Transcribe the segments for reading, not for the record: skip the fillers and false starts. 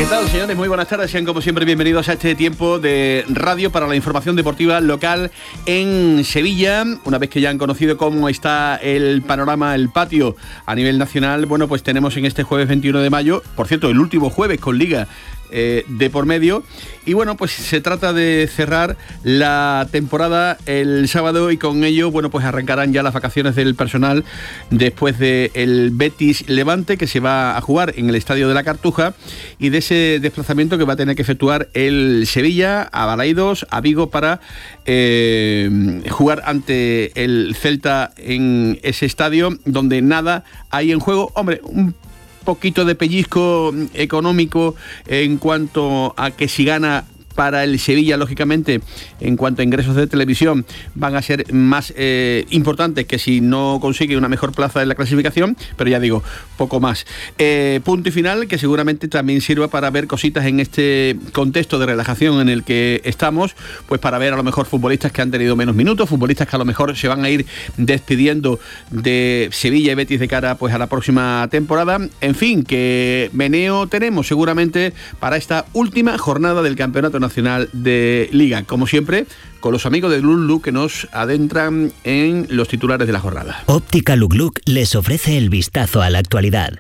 ¿Qué tal, señores? Muy buenas tardes. Sean como siempre bienvenidos a este tiempo de radio para la información deportiva local en Sevilla. Una vez que ya han conocido cómo está el panorama, el patio a nivel nacional, bueno, pues tenemos en este jueves 21 de mayo, por cierto, el último jueves con Liga de por medio, y bueno, pues se trata de cerrar la temporada el sábado y con ello, bueno, pues arrancarán ya las vacaciones del personal después del Betis Levante, que se va a jugar en el Estadio de la Cartuja, y de ese desplazamiento que va a tener que efectuar el Sevilla a Balaidos, a Vigo, para jugar ante el Celta en ese estadio donde nada hay en juego. Hombre, un poquito de pellizco económico en cuanto a que si gana para el Sevilla, lógicamente, en cuanto a ingresos de televisión, van a ser más importantes que si no consigue una mejor plaza en la clasificación, pero ya digo, poco más. Punto y final, que seguramente también sirva para ver cositas en este contexto de relajación en el que estamos, pues para ver a lo mejor futbolistas que han tenido menos minutos, futbolistas que a lo mejor se van a ir despidiendo de Sevilla y Betis de cara pues a la próxima temporada. En fin, que meneo tenemos seguramente para esta última jornada del Campeonato Nacional de Liga, como siempre, con los amigos de Luk que nos adentran en los titulares de la jornada. Óptica Luk les ofrece el vistazo a la actualidad.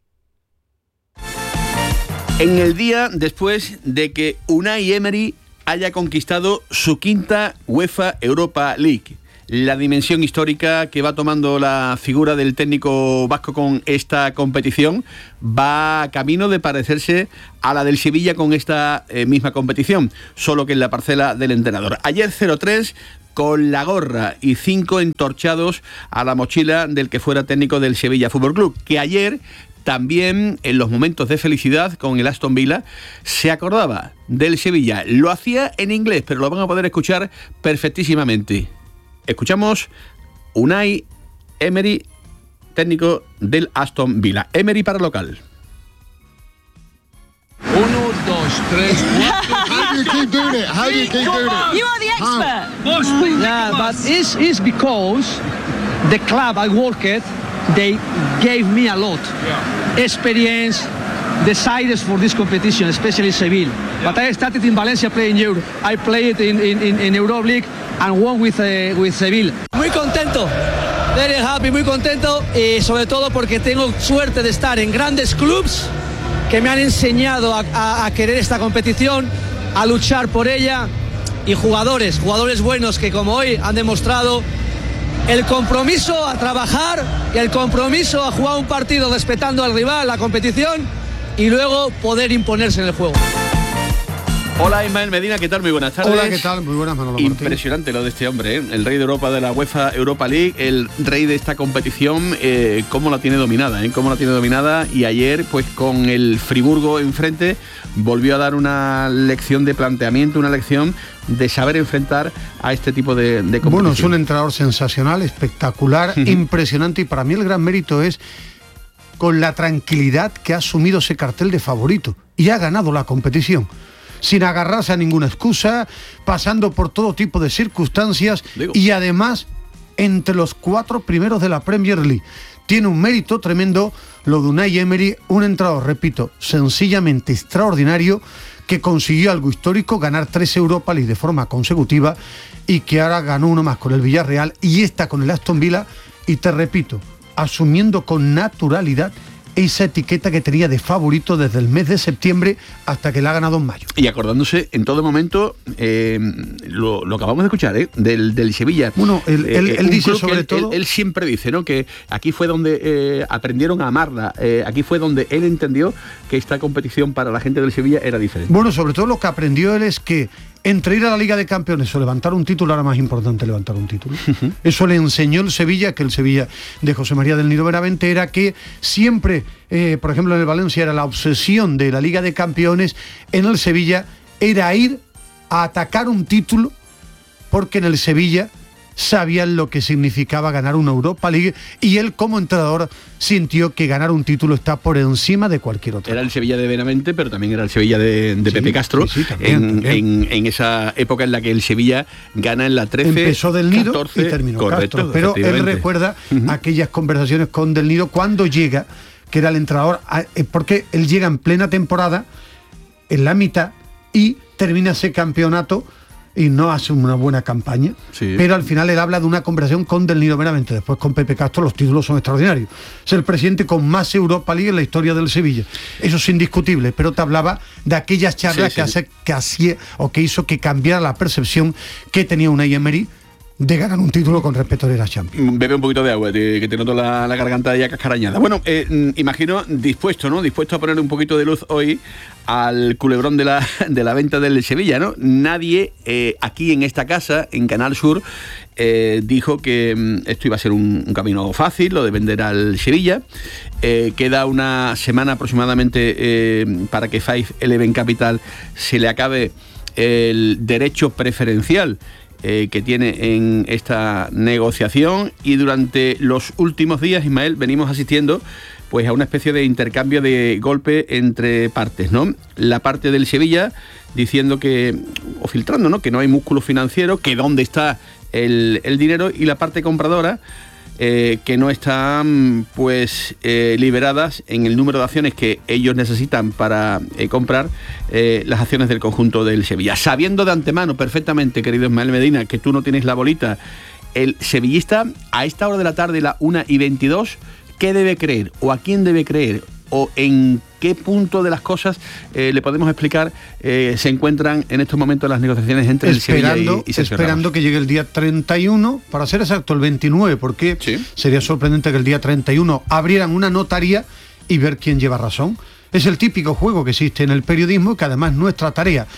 En el día después de que Unai Emery haya conquistado su quinta UEFA Europa League, la dimensión histórica que va tomando la figura del técnico vasco con esta competición va camino de parecerse a la del Sevilla con esta misma competición, solo que en la parcela del entrenador. Ayer 0-3 con la gorra y 5 entorchados a la mochila del que fuera técnico del Sevilla Fútbol Club, que ayer también en los momentos de felicidad con el Aston Villa se acordaba del Sevilla. Lo hacía en inglés, pero lo van a poder escuchar perfectísimamente. Escuchamos Unai Emery, técnico del Aston Villa. Emery para local. 1, 2, 3, 4. How do you keep doing it? How do you keep doing it? You are the expert. Yeah, but it's because the club I work at, they gave me a lot. Experience, decided for this competition, especially Seville. But I started in Valencia playing Euro. I played in Europa League and won with Seville. Muy contento, very happy, muy contento, y sobre todo porque tengo suerte de estar en grandes clubs que me han enseñado a querer esta competición, a luchar por ella, y jugadores buenos que como hoy han demostrado el compromiso a trabajar y el compromiso a jugar un partido respetando al rival, la competición, y luego poder imponerse en el juego. Hola Ismael Medina, ¿qué tal? Muy buenas tardes. Hola, ¿qué tal? Muy buenas, Manolo Martín. Impresionante lo de este hombre, ¿eh? El rey de Europa de la UEFA Europa League, el rey de esta competición, cómo la tiene dominada, cómo la tiene dominada, y ayer pues con el Friburgo enfrente volvió a dar una lección de planteamiento, una lección de saber enfrentar a este tipo de competición. Bueno, es un entrenador sensacional, espectacular, impresionante, y para mí el gran mérito es con la tranquilidad que ha asumido ese cartel de favorito y ha ganado la competición, sin agarrarse a ninguna excusa, pasando por todo tipo de circunstancias, y además entre los 4 primeros de la Premier League. Tiene un mérito tremendo lo de Unai Emery, un entrenador, repito, sencillamente extraordinario, que consiguió algo histórico, ganar 3 Europa League de forma consecutiva, y que ahora ganó uno más con el Villarreal y esta con el Aston Villa, y te repito, asumiendo con naturalidad esa etiqueta que tenía de favorito desde el mes de septiembre hasta que la ha ganado en mayo. Y acordándose en todo momento, lo acabamos de escuchar, del Sevilla. Bueno, él dice sobre todo... Él siempre dice, ¿no?, que aquí fue donde aprendieron a amarla, aquí fue donde él entendió que esta competición para la gente del Sevilla era diferente. Bueno, sobre todo lo que aprendió él es que entre ir a la Liga de Campeones o levantar un título, era más importante levantar un título. Eso le enseñó el Sevilla, que el Sevilla de José María del Nido Benavente era que siempre, por ejemplo en el Valencia era la obsesión de la Liga de Campeones, en el Sevilla era ir a atacar un título, porque en el Sevilla sabían lo que significaba ganar una Europa League, y él como entrenador sintió que ganar un título está por encima de cualquier otro. Era el Sevilla de Benavente, pero también era el Sevilla de Pepe Castro, también. En esa época en la que el Sevilla gana en la 13, empezó Del Nido 14, y terminó correcto, Castro, pero él recuerda aquellas conversaciones con Del Nido cuando llega, que era el entrenador, porque él llega en plena temporada, en la mitad y termina ese campeonato y no hace una buena campaña, sí. Pero al final él habla de una conversación con Del Nino Benavente. Después con Pepe Castro los títulos son extraordinarios. Es el presidente con más Europa League en la historia del Sevilla. Eso es indiscutible, pero te hablaba de aquellas charlas que hizo que cambiara la percepción que tenía Unai Emery de ganar un título con respecto a la Champions. Bebe un poquito de agua, que te noto la garganta ya cascarañada. Bueno, imagino dispuesto a poner un poquito de luz hoy al culebrón de la venta del Sevilla, ¿no? Nadie aquí en esta casa, en Canal Sur, dijo que esto iba a ser un camino fácil, lo de vender al Sevilla. Queda una semana aproximadamente para que 5-11 Capital se le acabe el derecho preferencial que tiene en esta negociación, y durante los últimos días, Ismael, venimos asistiendo pues a una especie de intercambio de golpe entre partes, ¿no? La parte del Sevilla diciendo o filtrando, ¿no?, que no hay músculo financiero, que dónde está el dinero, y la parte compradora que no están liberadas en el número de acciones que ellos necesitan para comprar las acciones del conjunto del Sevilla. Sabiendo de antemano perfectamente, querido Ismael Medina, que tú no tienes la bolita, el sevillista a esta hora de la tarde, la 1:22, ¿qué debe creer? ¿O a quién debe creer? ¿O en qué punto de las cosas le podemos explicar se encuentran en estos momentos las negociaciones entre el Sevilla y Sergio Esperando Ramos? que llegue el día 31, para ser exacto el 29, porque ¿Sí? Sería sorprendente que el día 31 abrieran una notaría y ver quién lleva razón. Es el típico juego que existe en el periodismo, que además es nuestra tarea,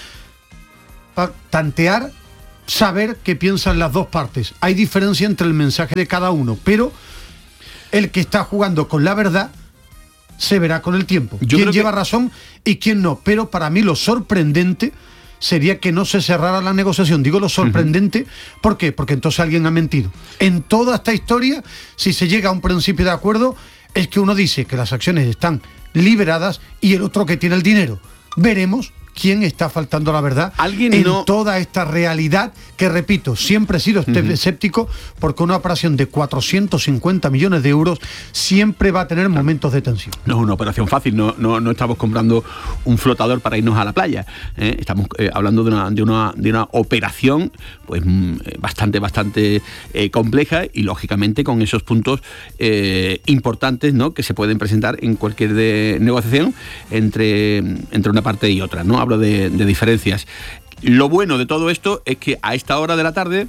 tantear, saber qué piensan las dos partes. Hay diferencia entre el mensaje de cada uno, pero el que está jugando con la verdad se verá con el tiempo. Quién lleva razón y quién no. Pero para mí lo sorprendente sería que no se cerrara la negociación. Digo lo sorprendente, ¿por qué? Porque entonces alguien ha mentido. En toda esta historia, si se llega a un principio de acuerdo, es que uno dice que las acciones están liberadas y el otro que tiene el dinero. Veremos quién está faltando la verdad en toda esta realidad que, repito, siempre he sido escéptico, porque una operación de 450 millones de euros siempre va a tener momentos de tensión. No es una operación fácil, no estamos comprando un flotador para irnos a la playa, estamos hablando de una operación pues bastante compleja, y lógicamente con esos puntos importantes, ¿no?, que se pueden presentar en cualquier negociación entre una parte y otra, ¿no? Hablo de diferencias. Lo bueno de todo esto es que a esta hora de la tarde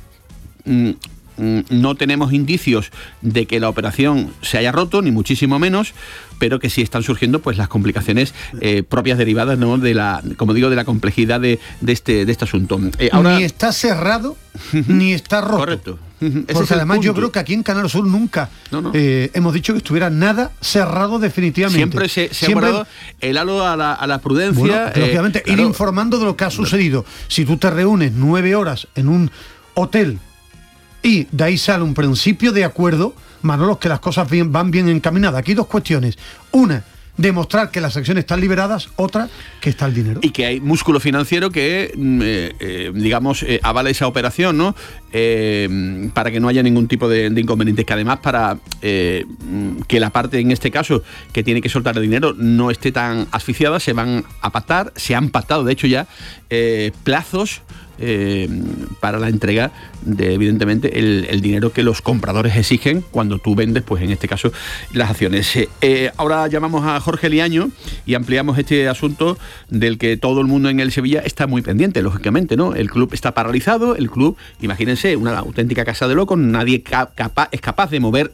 no tenemos indicios de que la operación se haya roto, ni muchísimo menos, pero que sí están surgiendo pues las complicaciones propias derivadas, ¿no?, de la complejidad de este asunto. Ahora, ni está cerrado ni está roto. Correcto. Porque además yo creo que aquí en Canal Sur nunca hemos dicho que estuviera nada cerrado definitivamente. Siempre se ha guardado el halo a la prudencia. Bueno, pero obviamente ir informando de lo que ha sucedido. Si tú te reúnes 9 horas en un hotel y de ahí sale un principio de acuerdo, Manolo, que las cosas van bien encaminadas. Aquí hay dos cuestiones. Una, demostrar que las acciones están liberadas. Otra, que está el dinero. Y que hay músculo financiero que, avala esa operación, ¿no? Para que no haya ningún tipo de inconvenientes. Que además, para que la parte, en este caso, que tiene que soltar el dinero, no esté tan asfixiada, se van a pactar, se han pactado, de hecho ya, plazos para la entrega de, evidentemente, el dinero que los compradores exigen cuando tú vendes, pues en este caso, las acciones. Ahora llamamos a Jorge Liaño y ampliamos este asunto del que todo el mundo en el Sevilla está muy pendiente, lógicamente, ¿no? El club está paralizado, el club, imagínense, una auténtica casa de locos, nadie es capaz de mover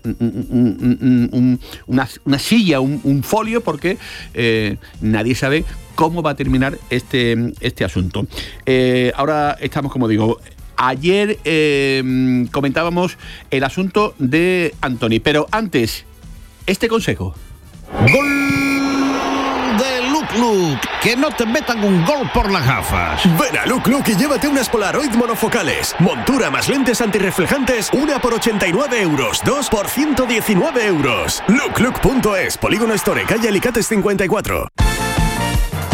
una silla, un folio, porque nadie sabe cómo va a terminar este asunto. Ahora estamos, como digo, ayer comentábamos el asunto de Antony, pero antes, este consejo. ¡Gol de Luc! ¡Que no te metan un gol por las gafas! Ven a Luc y llévate unas Polaroid monofocales. Montura más lentes antirreflejantes, una por 89 euros, dos por 119 euros. Luc.es, Polígono Store, calle Alicates 54.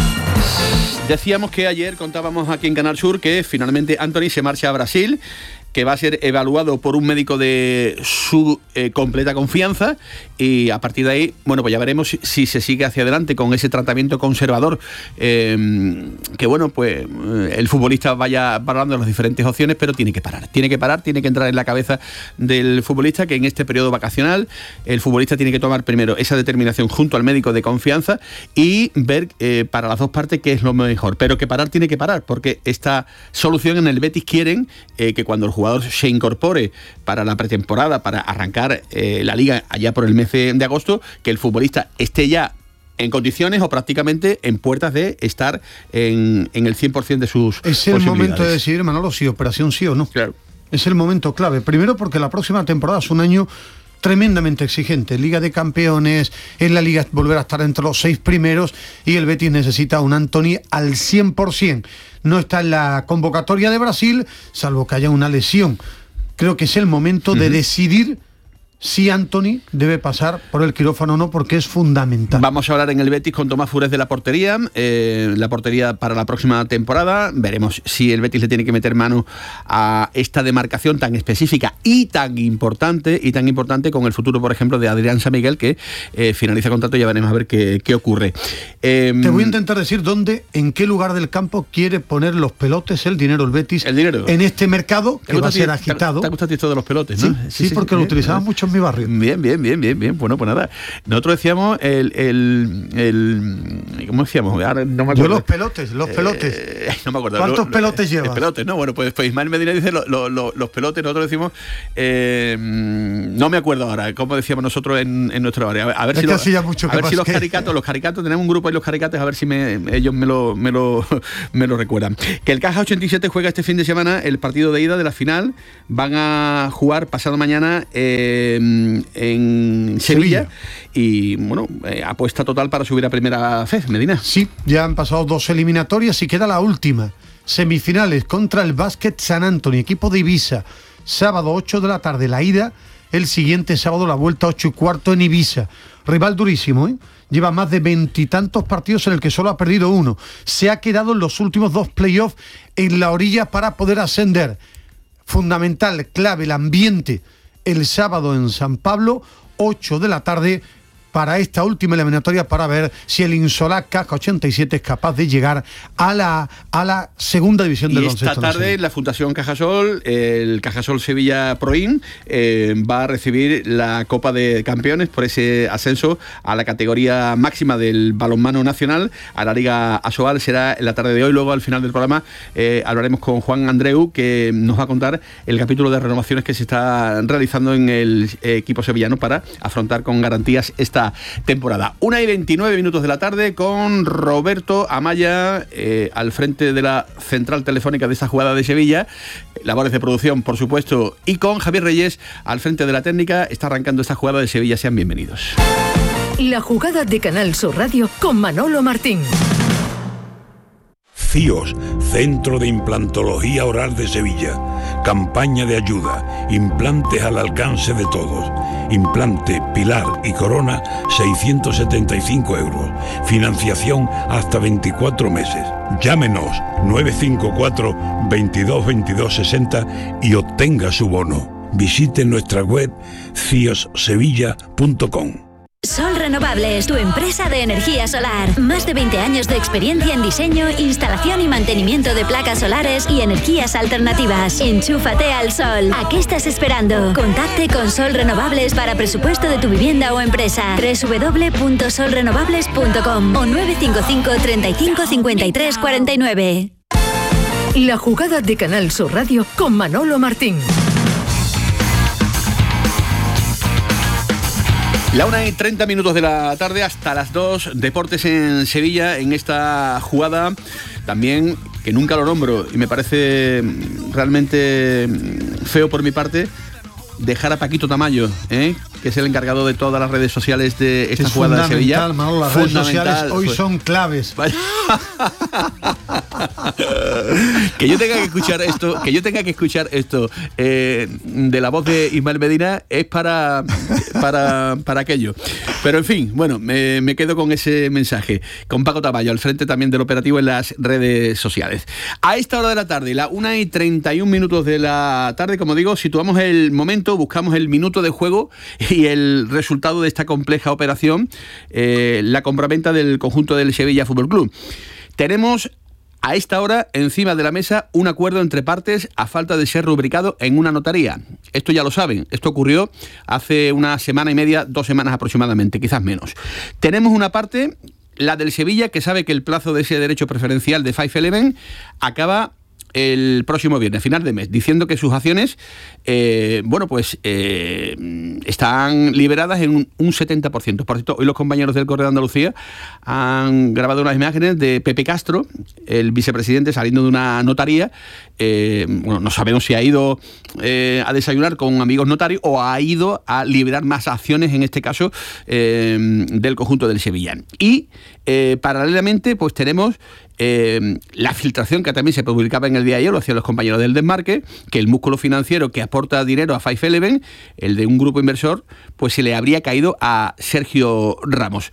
Decíamos que ayer contábamos aquí en Canal Sur que finalmente Antony se marcha a Brasil que va a ser evaluado por un médico de su completa confianza, y a partir de ahí, bueno, pues ya veremos si se sigue hacia adelante con ese tratamiento conservador, que bueno, pues el futbolista vaya valorando las diferentes opciones, pero tiene que parar, tiene que entrar en la cabeza del futbolista, que en este periodo vacacional el futbolista tiene que tomar primero esa determinación junto al médico de confianza y ver para las dos partes qué es lo mejor, pero que parar tiene que parar, porque esta solución en el Betis quieren que cuando el jugador se incorpore para la pretemporada, para arrancar la liga allá por el mes de agosto, que el futbolista esté ya en condiciones o prácticamente en puertas de estar en el 100% de sus posibilidades. Es el momento de decidir, Manolo, si operación sí o no. Claro. Es el momento clave. Primero porque la próxima temporada es un año tremendamente exigente. Liga de Campeones, en la Liga volver a estar entre los 6 primeros, y el Betis necesita un Antony al 100%. No está en la convocatoria de Brasil, salvo que haya una lesión. Creo que es el momento de decidir si Antony debe pasar por el quirófano o no, porque es fundamental. Vamos a hablar en el Betis con Tomás Fures de la portería para la próxima temporada. Veremos si el Betis le tiene que meter mano a esta demarcación tan específica y tan importante con el futuro, por ejemplo, de Adrián San Miguel, que finaliza contrato, y ya veremos a ver qué ocurre. Te voy a intentar decir en qué lugar del campo quiere poner los pelotes, el dinero, el Betis, en este mercado que va a ser agitado. ¿Te gustan todos los pelotes, no? Sí, porque lo utilizaban mucho mi barrio. Bien. Bueno, pues nada. Nosotros decíamos ¿cómo decíamos? Ahora no me acuerdo. Yo los pelotes. No me acuerdo. ¿Cuántos pelotes llevas? Pelotes, no, bueno, pues Ismael Medina dice los pelotes, nosotros decimos no me acuerdo ahora cómo decíamos nosotros en nuestro barrio. A ver si los caricatos, tenemos un grupo ahí, los caricatos, a ver si ellos me lo recuerdan. Que el Caja 87 juega este fin de semana el partido de ida de la final. Van a jugar pasado mañana en Sevilla. Y bueno, apuesta total para subir a primera vez, Medina. Sí, ya han pasado 2 eliminatorias y queda la última. Semifinales contra el Básquet San Antonio, equipo de Ibiza. Sábado 8 de la tarde la ida, el siguiente sábado la vuelta 8:15 en Ibiza. Rival durísimo, ¿eh? Lleva más de 20 y tantos partidos en el que solo ha perdido 1. Se ha quedado en los últimos 2 playoffs en la orilla para poder ascender. Fundamental, clave, el ambiente el sábado en San Pablo, 8 de la tarde, para esta última eliminatoria, para ver si el Insolá Caja 87 es capaz de llegar a la segunda división del baloncesto. Esta tarde la Fundación Cajasol, el Cajasol Sevilla Proin, va a recibir la Copa de Campeones por ese ascenso a la categoría máxima del balonmano nacional, a la Liga Asobal. Será en la tarde de hoy. Luego, al final del programa, hablaremos con Juan Andreu, que nos va a contar el capítulo de renovaciones que se está realizando en el equipo sevillano para afrontar con garantías esta temporada. 1:29 de la tarde, con Roberto Amaya al frente de la central telefónica de esta jugada de Sevilla, labores de producción, por supuesto, y con Javier Reyes al frente de la técnica. Está arrancando esta jugada de Sevilla. Sean bienvenidos. La jugada de Canal Sur Radio con Manolo Martín. CIOS, Centro de Implantología Oral de Sevilla. Campaña de ayuda. Implantes al alcance de todos. Implante, pilar y corona, 675 euros. Financiación hasta 24 meses. Llámenos 954 22 22 60 y obtenga su bono. Visite nuestra web ciossevilla.com. Sol Renovables, tu empresa de energía solar. Más de 20 años de experiencia en diseño, instalación y mantenimiento de placas solares y energías alternativas. Enchúfate al sol. ¿A qué estás esperando? Contacte con Sol Renovables para presupuesto de tu vivienda o empresa. www.solrenovables.com o 955 35 53 49. La jugada de Canal Sur Radio con Manolo Martín. La 1:30 de la tarde, hasta las 2, Deportes en Sevilla, en esta jugada también, que nunca lo nombro y me parece realmente feo por mi parte, dejar a Paquito Tamayo, que es el encargado de todas las redes sociales de esta jugada de Sevilla. Manolo, las redes sociales hoy son claves. Que yo tenga que escuchar esto de la voz de Ismael Medina es para aquello. Pero en fin, bueno, me quedo con ese mensaje. Con Paco Tamayo, al frente también del operativo en las redes sociales. A esta hora de la tarde, la 1:31 de la tarde, como digo, situamos el momento, buscamos el minuto de juego y el resultado de esta compleja operación, la compraventa del conjunto del Sevilla Fútbol Club. Tenemos a esta hora encima de la mesa un acuerdo entre partes a falta de ser rubricado en una notaría. Esto ya lo saben, esto ocurrió hace una semana y media, 2 semanas aproximadamente, quizás menos. Tenemos una parte, la del Sevilla, que sabe que el plazo de ese derecho preferencial de 511 acaba el próximo viernes, final de mes, diciendo que sus acciones están liberadas en un 70%. Por cierto, hoy los compañeros del Correo de Andalucía han grabado unas imágenes de Pepe Castro, el vicepresidente, saliendo de una notaría. No sabemos si ha ido a desayunar con amigos notarios o ha ido a liberar más acciones, en este caso, del conjunto del Sevilla. Y paralelamente, pues tenemos la filtración que también se publicaba en el día de ayer, lo hacían los compañeros del Desmarque, que el músculo financiero que aporta dinero a 511, el de un grupo inversor, pues se le habría caído a Sergio Ramos.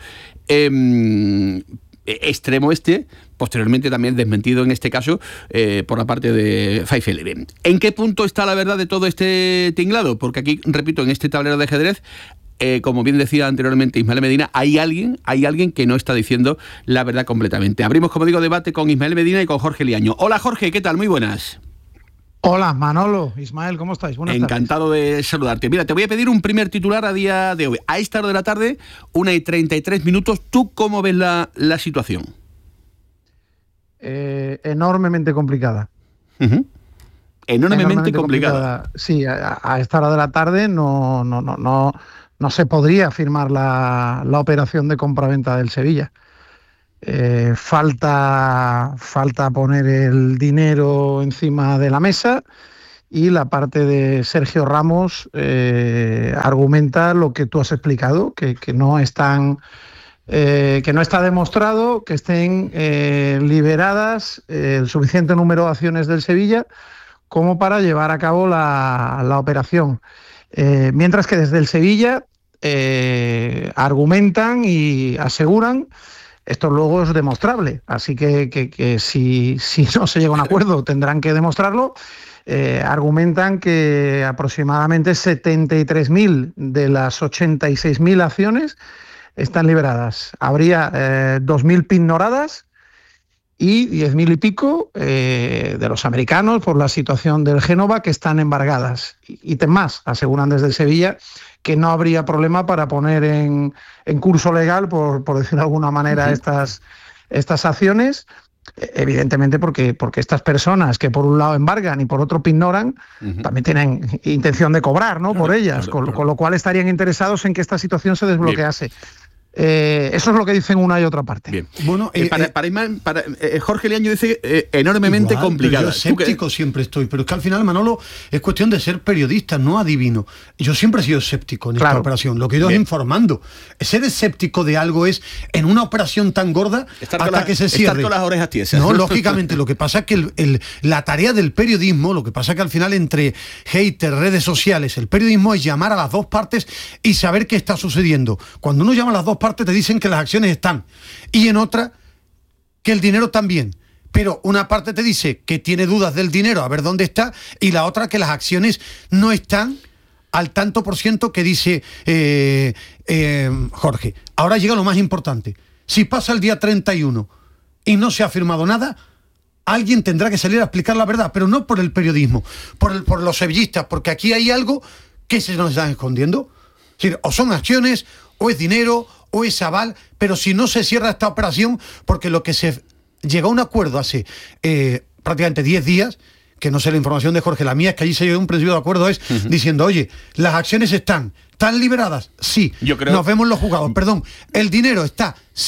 Extremo posteriormente también desmentido en este caso por la parte de 511. ¿En qué punto está la verdad de todo este tinglado? Porque aquí, repito, en este tablero de ajedrez, como bien decía anteriormente Ismael Medina, hay alguien que no está diciendo la verdad completamente. Abrimos, como digo, debate con Ismael Medina y con Jorge Liaño. Hola Jorge, ¿qué tal? Muy buenas. Hola Manolo, Ismael, ¿cómo estáis? Buenas tardes. Encantado de saludarte. Mira, te voy a pedir un primer titular a día de hoy. A esta hora de la tarde, 1:33, ¿tú cómo ves la situación? Enormemente complicada. Uh-huh. Enormemente complicada. Sí, a esta hora de la tarde no se podría firmar la operación de compraventa del Sevilla. Falta poner el dinero encima de la mesa y la parte de Sergio Ramos argumenta lo que tú has explicado, que no está demostrado que estén liberadas el suficiente número de acciones del Sevilla como para llevar a cabo la operación. Mientras que desde el Sevilla argumentan y aseguran, esto luego es demostrable, así que si no se llega a un acuerdo tendrán que demostrarlo. Argumentan que aproximadamente 73.000 de las 86.000 acciones están liberadas. Habría 2.000 pignoradas y 10.000 y pico de los americanos por la situación del Génova que están embargadas. Y más, aseguran desde el Sevilla que no habría problema para poner en curso legal, por decirlo de alguna manera, estas acciones, evidentemente porque estas personas que por un lado embargan y por otro pignoran, también tienen intención de cobrar, ¿no? Por ellas, con lo cual estarían interesados en que esta situación se desbloquease. Eso es lo que dicen una y otra parte. Bien. Bueno, Jorge Liaño dice enormemente complicado. Yo escéptico siempre estoy, pero es que al final, Manolo, es cuestión de ser periodista, no adivino. Yo siempre he sido escéptico en esta operación. Lo que he ido es informando. Ser escéptico de algo es, en una operación tan gorda, hasta que se cierre. Estar con las orejas tiesas. No, lógicamente. Lo que pasa es que la tarea del periodismo, lo que pasa es que al final, entre haters, redes sociales, el periodismo es llamar a las dos partes y saber qué está sucediendo. Cuando uno llama a las dos partes, te dicen que las acciones están, y en otra que el dinero también, pero una parte te dice que tiene dudas del dinero, a ver dónde está, y la otra que las acciones no están al tanto por ciento que dice Jorge. Ahora llega lo más importante: si pasa el día 31 y no se ha firmado nada, alguien tendrá que salir a explicar la verdad, pero no por el periodismo, por los sevillistas, porque aquí hay algo que se nos están escondiendo. Es decir, o son acciones, o es dinero, o es aval, pero si no se cierra esta operación, porque lo que se llegó a un acuerdo hace prácticamente 10 días, que no sé la información de Jorge, la mía es que allí se llegó a un principio de acuerdo, es diciendo, oye, las acciones ¿están liberadas? Sí. Yo creo... Nos vemos los juzgados, perdón. ¿El dinero está? Sí.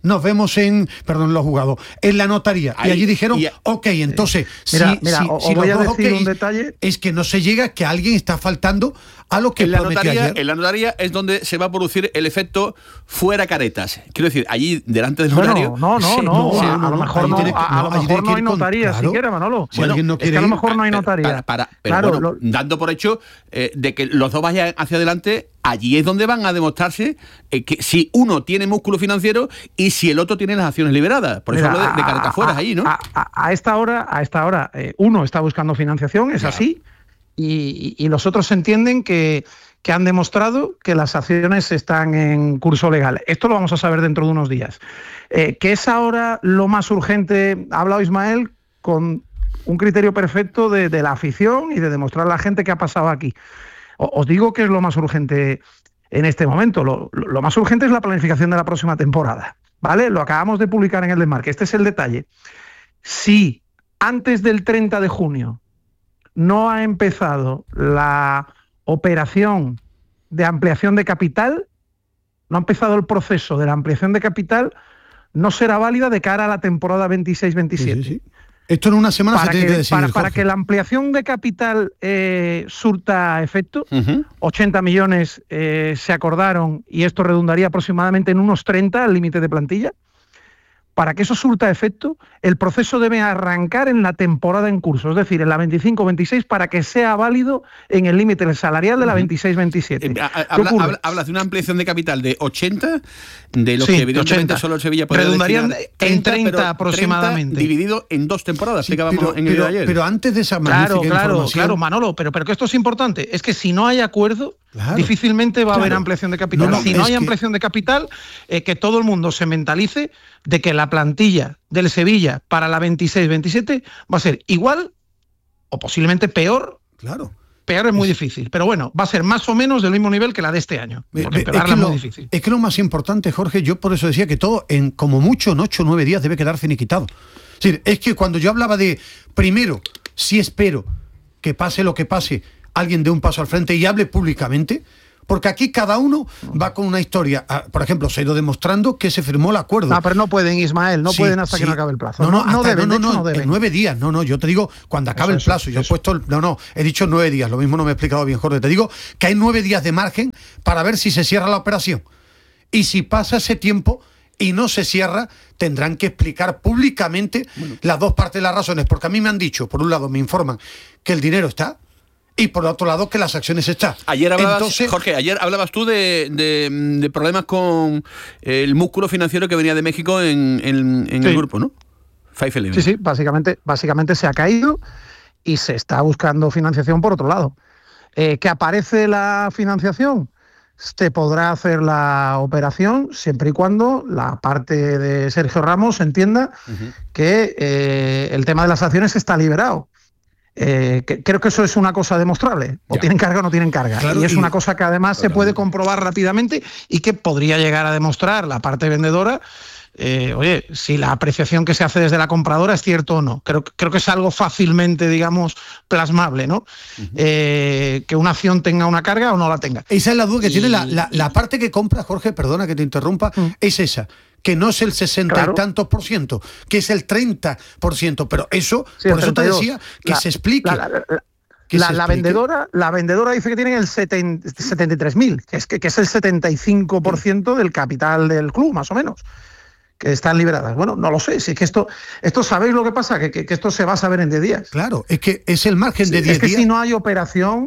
nos vemos en la notaría. Y allí dijeron, ok, entonces, si voy a decir un detalle. Es que no se llega, que alguien está faltando a lo que prometió ayer. En la notaría es donde se va a producir el efecto fuera caretas. Quiero decir, allí delante del notario... A lo mejor no hay notaría siquiera, Manolo. Si alguien no quiere a lo mejor no hay notaría. Dando por hecho de que los dos vayan hacia adelante, allí es donde van a demostrarse que si uno tiene músculo financiero y si el otro tiene las acciones liberadas. Por eso hablo de caretas fuera allí, ¿no? A esta hora, uno está buscando financiación, es así, y los otros entienden que han demostrado que las acciones están en curso legal. Esto lo vamos a saber dentro de unos días. Que es ahora lo más urgente, ha hablado Ismael con un criterio perfecto de la afición y de demostrar a la gente qué ha pasado aquí. Os digo que es lo más urgente en este momento. Lo más urgente es la planificación de la próxima temporada, ¿vale? Lo acabamos de publicar en el Desmarque. Este es el detalle. Si antes del 30 de junio no ha empezado la operación de ampliación de capital, no ha empezado el proceso de la ampliación de capital, no será válida de cara a la temporada 26-27. Sí. Esto en una semana se tiene que decidir, para que la ampliación de capital surta efecto, 80 millones se acordaron y esto redundaría aproximadamente en unos 30 al límite de plantilla. Para que eso surta efecto, el proceso debe arrancar en la temporada en curso, es decir, en la 25-26, para que sea válido en el límite salarial de la 26-27. Hablas de una ampliación de capital de 80, de los que evidentemente 80. Solo el Sevilla podría redundarían en 30 aproximadamente. 30 dividido en 2 temporadas, explicábamos en el día de ayer. Pero antes de esa magnífica información... Claro, Manolo, pero que esto es importante. Es que si no hay acuerdo, difícilmente va a haber ampliación de capital. Si no hay ampliación de capital, que todo el mundo se mentalice de que la plantilla del Sevilla para la 26-27 va a ser igual o posiblemente peor. Claro. Peor es muy difícil, pero bueno, va a ser más o menos del mismo nivel que la de este año. Porque pegarla es muy difícil. Es que lo más importante, Jorge, yo por eso decía que todo en como mucho en 8 o 9 días debe quedar finiquitado. Es decir, es que cuando yo hablaba de, primero, sí espero que pase lo que pase, alguien dé un paso al frente y hable públicamente, porque aquí cada uno va con una historia. Por ejemplo, se ha ido demostrando que se firmó el acuerdo. No, pero no pueden, Ismael, no pueden hasta que no acabe el plazo. No deben. En 9 días. No, yo te digo cuando acabe el plazo. Yo he puesto, he dicho 9 días, lo mismo no me he explicado bien, Jorge. Te digo que hay 9 días de margen para ver si se cierra la operación. Y si pasa ese tiempo y no se cierra, tendrán que explicar públicamente las dos partes de las razones, porque a mí me han dicho, por un lado me informan que el dinero está, y por otro lado que las acciones están. Ayer hablabas tú de problemas con el músculo financiero que venía de México en el grupo, ¿no? Sí, básicamente se ha caído y se está buscando financiación por otro lado. ¿Que aparece la financiación? Se podrá hacer la operación siempre y cuando la parte de Sergio Ramos entienda que el tema de las acciones está liberado. Creo que eso es una cosa demostrable. O tienen carga o no tienen carga. Claro, y es una cosa que además se puede comprobar rápidamente y que podría llegar a demostrar la parte vendedora. Si la apreciación que se hace desde la compradora es cierto o no. Creo que es algo fácilmente, digamos, plasmable, ¿no? Que una acción tenga una carga o no la tenga. Esa es la duda que tiene la parte que compra, Jorge, perdona que te interrumpa, es esa. Que no es el 60 y tantos %, que es el 30%, pero eso, por eso te decía que se explique. La vendedora dice que tienen el 73.000, que es el 75% del capital del club, más o menos, que están liberadas. Bueno, no lo sé, si es que esto ¿sabéis lo que pasa? Que esto se va a saber en 10 días. Claro, es que es el margen de 10 días. Es que si no hay operación,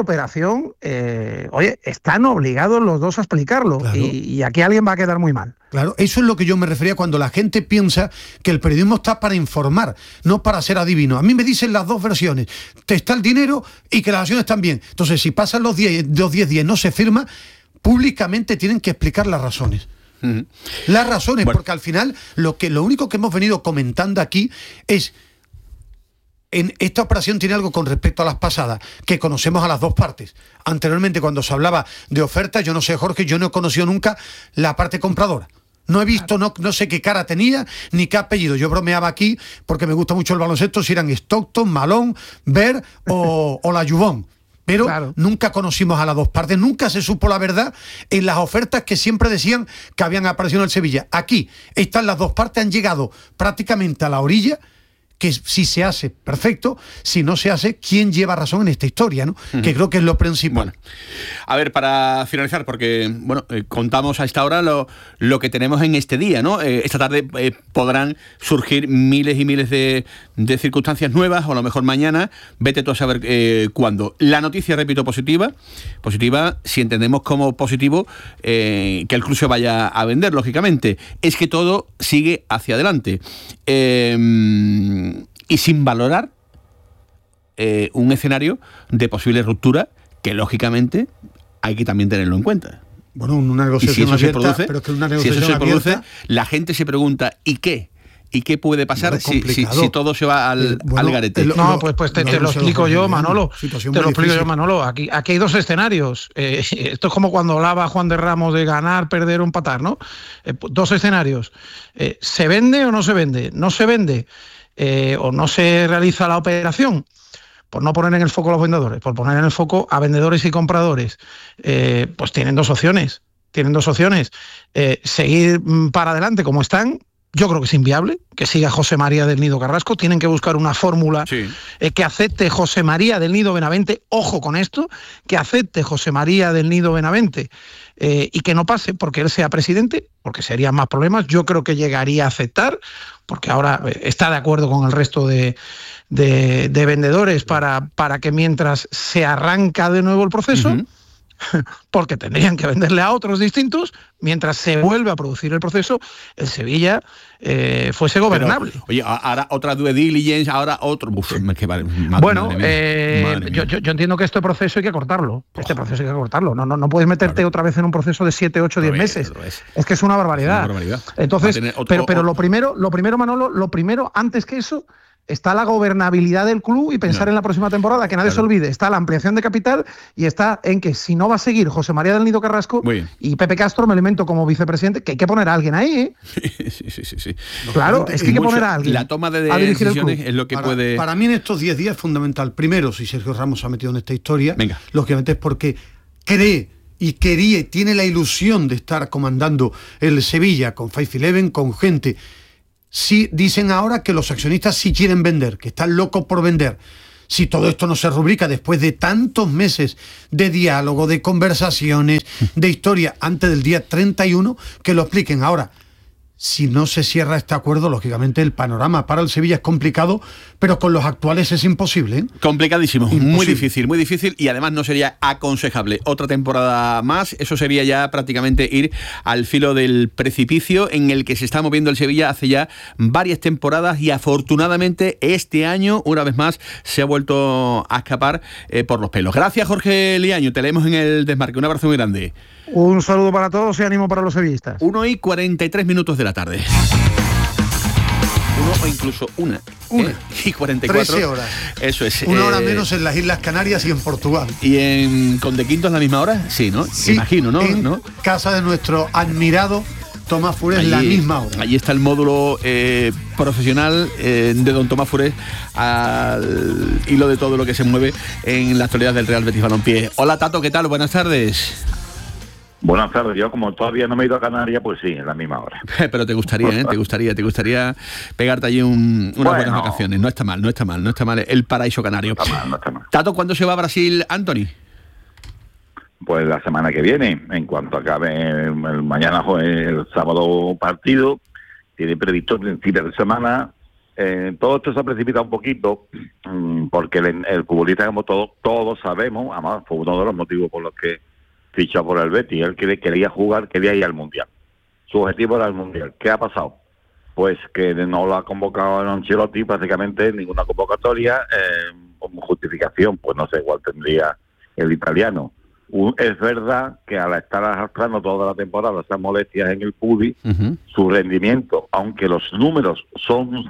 están obligados los dos a explicarlo. Claro. Y aquí alguien va a quedar muy mal. Claro, eso es lo que yo me refería cuando la gente piensa que el periodismo está para informar, no para ser adivino. A mí me dicen las dos versiones, te está el dinero y que las acciones están bien. Entonces, si pasan los 10 días y no se firma, públicamente tienen que explicar las razones. Las razones, porque al final lo único que hemos venido comentando aquí es, en esta operación tiene algo con respecto a las pasadas, que conocemos a las dos partes. Anteriormente, cuando se hablaba de ofertas, yo no sé, Jorge, yo no he conocido nunca la parte compradora. No he visto, no sé qué cara tenía, ni qué apellido. Yo bromeaba aquí, porque me gusta mucho el baloncesto, si eran Stockton, Malone, Ver o la Jubón. pero claro, nunca conocimos a las dos partes, nunca se supo la verdad en las ofertas que siempre decían que habían aparecido en el Sevilla. Aquí están las dos partes, han llegado prácticamente a la orilla, que si se hace, perfecto, si no se hace, ¿quién lleva razón en esta historia, ¿no? Que creo que es lo principal. Bueno, a ver, para finalizar, porque contamos a esta hora lo que tenemos en este día, ¿no? Esta tarde podrán surgir miles y miles de circunstancias nuevas, o a lo mejor mañana, vete tú a saber cuándo. La noticia, repito, positiva, si entendemos como positivo que el club se vaya a vender, lógicamente, es que todo sigue hacia adelante. Y sin valorar un escenario de posible ruptura que, lógicamente, hay que también tenerlo en cuenta. Bueno, una negociación abierta, pero es que una negociación si eso se produce, abierta, la gente se pregunta, ¿y qué? ¿Y qué puede pasar si todo se va al garete? Pues te lo explico yo, Manolo. Te lo explico yo, Manolo. Aquí hay dos escenarios. Esto es como cuando hablaba Juan de Ramos de ganar, perder o empatar, ¿no? Dos escenarios. ¿Se vende o no se vende? No se vende o no se realiza la operación. Por no poner en el foco a los vendedores, por poner en el foco a vendedores y compradores, pues tienen dos opciones. Seguir para adelante como están. Yo creo que es inviable que siga José María del Nido Carrasco. Tienen que buscar una fórmula que acepte José María del Nido Benavente. Ojo con esto, que acepte José María del Nido Benavente y que no pase porque él sea presidente, porque serían más problemas. Yo creo que llegaría a aceptar, porque ahora está de acuerdo con el resto de vendedores para que mientras se arranca de nuevo el proceso, porque tendrían que venderle a otros distintos, mientras se vuelve a producir el proceso, el Sevilla fuese gobernable. Pero, oye, ahora otra due diligence, ahora otro... Yo entiendo que este proceso hay que cortarlo. No puedes meterte otra vez en un proceso de 7, 8, 10 meses. Es que es una barbaridad. Entonces, pero lo primero, Manolo, antes que eso, está la gobernabilidad del club y pensar en la próxima temporada, que nadie se olvide. Está la ampliación de capital y está en que si no va a seguir José María del Nido Carrasco y Pepe Castro, me alimento como vicepresidente, que hay que poner a alguien ahí, ¿eh? Sí. Claro, es que hay que poner a alguien. La toma de decisiones es lo que puede... Para mí en estos 10 días es fundamental. Primero, si Sergio Ramos se ha metido en esta historia, lógicamente es porque cree y quería y tiene la ilusión de estar comandando el Sevilla con Five Eleven, con gente... Sí, dicen ahora que los accionistas sí quieren vender, que están locos por vender. Si todo esto no se rubrica después de tantos meses de diálogo, de conversaciones, de historia, antes del día 31, que lo expliquen. Ahora, si no se cierra este acuerdo, lógicamente el panorama para el Sevilla es complicado, pero con los actuales es imposible, ¿eh? Complicadísimo, muy difícil, y además no sería aconsejable otra temporada más. Eso sería ya prácticamente ir al filo del precipicio en el que se está moviendo el Sevilla hace ya varias temporadas, y afortunadamente este año, una vez más, se ha vuelto a escapar por los pelos. Gracias, Jorge Liaño, te leemos en el desmarque. Un abrazo muy grande. Un saludo para todos y ánimo para los sevillistas. 1:43 de la tarde. 1 o incluso 1:44. 13 horas. Eso es. Una hora menos en las Islas Canarias y en Portugal. ¿Y en Condequinto es la misma hora? Sí, ¿no? Sí, imagino, ¿no? En casa de nuestro admirado Tomás Fures, la misma hora. Allí está el módulo profesional de don Tomás Fures al hilo de todo lo que se mueve en la actualidad del Real Betis Balompié. Hola, Tato, ¿qué tal? Buenas tardes. Buenas tardes. Yo, como todavía no me he ido a Canarias, pues sí, en la misma hora. Pero te gustaría, ¿eh? Te gustaría pegarte allí unas buenas vacaciones. No está mal el paraíso canario. No está mal. Tato, ¿cuándo se va a Brasil, Anthony? Pues la semana que viene, en cuanto acabe el mañana, el sábado partido, tiene previsto principios de semana. Todo esto se ha precipitado un poquito, porque el futbolista, como todos sabemos, además fue uno de los motivos por los que fichó por el Betis. Él quería jugar, quería ir al Mundial. Su objetivo era el Mundial. ¿Qué ha pasado? Pues que no lo ha convocado en Ancelotti prácticamente ninguna convocatoria, como justificación, pues no sé cuál tendría el italiano. Es verdad que al estar arrastrando toda la temporada esas molestias en el Pudi, su rendimiento, aunque los números son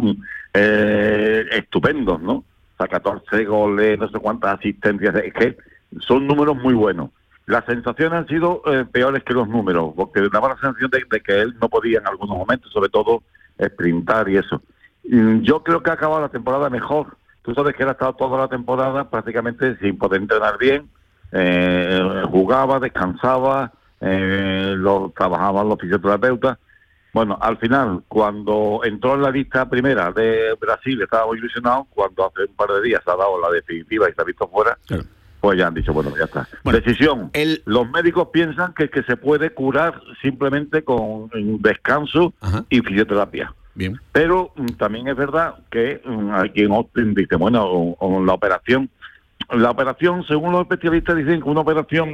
estupendos, ¿no? O sea, 14 goles, no sé cuántas asistencias, es que son números muy buenos. Las sensaciones han sido peores que los números, porque daba la sensación de que él no podía en algunos momentos, sobre todo, sprintar y eso. Yo creo que ha acabado la temporada mejor Tú sabes que él ha estado toda la temporada prácticamente sin poder entrenar bien, jugaba, descansaba, lo trabajaban los fisioterapeutas. Bueno, al final, cuando entró en la lista primera de Brasil, estaba muy ilusionado. Cuando hace un par de días ha dado la definitiva y se ha visto fuera, claro, pues ya han dicho, bueno, ya está. Bueno, decisión. Los médicos piensan que se puede curar simplemente con descanso, ajá, y fisioterapia. Bien. Pero también es verdad que aquí en Austin dice, bueno, la operación, según los especialistas dicen que una operación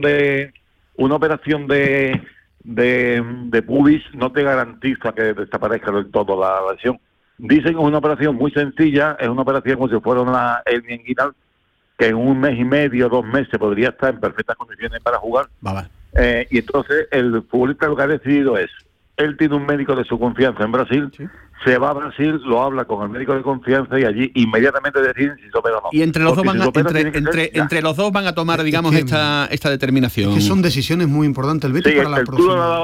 de pubis no te garantiza que desaparezca del todo la lesión. Dicen que es una operación muy sencilla, es una operación como si fuera una hernia inguinal, que en 1 mes y medio, 2 meses podría estar en perfectas condiciones para jugar. Vale. Y entonces el futbolista lo que ha decidido es, él tiene un médico de su confianza en Brasil, ¿sí? Se va a Brasil, lo habla con el médico de confianza y allí inmediatamente deciden si se opera o no. Y entre los dos entre los dos van a tomar, digamos, esta determinación. Es que son decisiones muy importantes. El Betis, sí, para la próxima.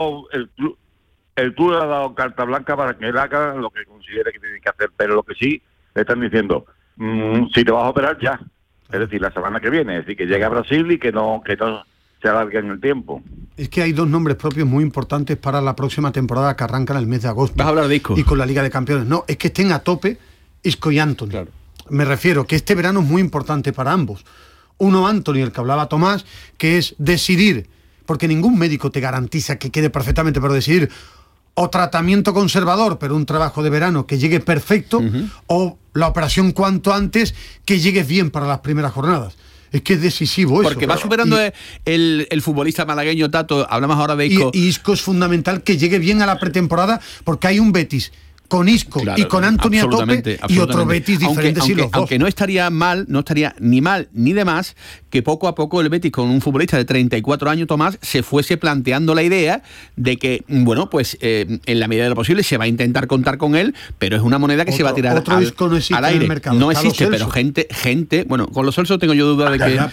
El club le ha dado carta blanca para que él haga lo que considere que tiene que hacer, pero lo que sí le están diciendo, si te vas a operar ya, es decir, la semana que viene, es decir, que llegue a Brasil y que no se alargue en el tiempo. Es que hay 2 nombres propios muy importantes para la próxima temporada que arranca en el mes de agosto. ¿Vas a hablar de Isco? Y con la Liga de Campeones. No, es que estén a tope Isco y Antony. Claro. Me refiero que este verano es muy importante para ambos. Uno, Antony, el que hablaba Tomás, que es decidir, porque ningún médico te garantiza que quede perfectamente, pero decidir o tratamiento conservador, pero un trabajo de verano que llegue perfecto, uh-huh, o la operación cuanto antes, que llegue bien para las primeras jornadas. Es que es decisivo eso. Porque va superando el futbolista malagueño Tato, hablamos ahora de Isco. Y Isco es fundamental que llegue bien a la pretemporada, porque hay un Betis con Isco, claro, y con Antony a tope, y otro Betis diferente. Aunque no estaría ni mal ni de más que poco a poco el Betis, con un futbolista de 34 años, Tomás, se fuese planteando la idea de que, bueno, pues en la medida de lo posible se va a intentar contar con él, pero es una moneda que se va a tirar al aire. No existe, pero gente, bueno, con los Celso tengo yo duda